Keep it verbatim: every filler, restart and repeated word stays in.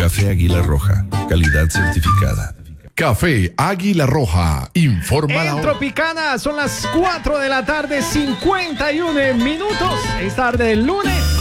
Café Águila Roja, calidad certificada. Café Águila Roja, informa la En hora. Tropicana son las cuatro de la tarde, cincuenta y uno minutos. Es tarde del lunes.